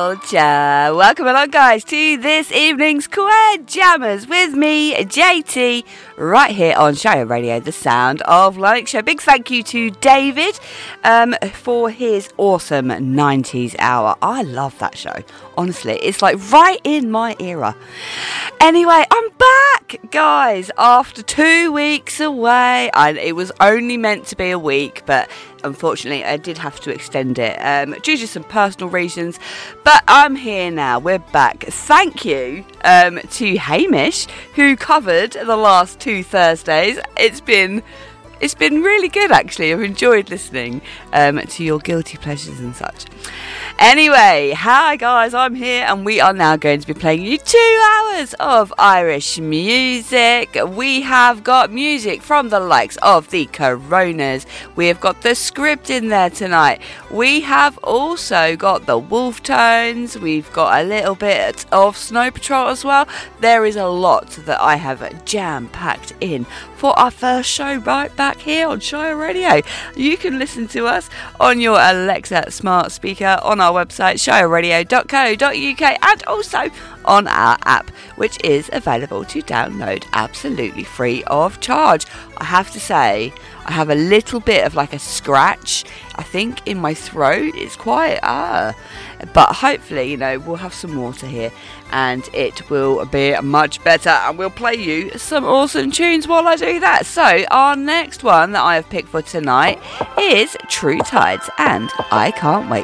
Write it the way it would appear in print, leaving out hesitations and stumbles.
culture. Welcome along, guys, to this evening's Queer Jammers with me, JT, right here on Shire Radio, the sound of Lanarkshire. Big thank you to David for his awesome 90s hour. I love that show. Honestly, it's like right in my era. Anyway, I'm back, guys, after 2 weeks away. It was only meant to be a week, but unfortunately, I did have to extend it due to some personal reasons. But I'm here now. We're back. Thank you to Hamish, who covered the last 2 Thursdays. It's been really good, actually. I've enjoyed listening to your guilty pleasures and such. Anyway, hi guys, I'm here and we are now going to be playing you 2 hours of Irish music. We have got music from the likes of the Coronas. We have got the Script in there tonight. We have also got the Wolf Tones. We've got a little bit of Snow Patrol as well. There is a lot that I have jam-packed in for our first show right back here on Shire Radio. You can listen to us on your Alexa smart speaker, on our website shireradio.co.uk, and also on our app, which is available to download absolutely free of charge. I have to say, I have a little bit of like a scratch, I think, in my throat. It's quite but hopefully, we'll have some water here and it will be much better, and we'll play you some awesome tunes while I do that. So our next one that I have picked for tonight is True Tides, and I Can't Wait.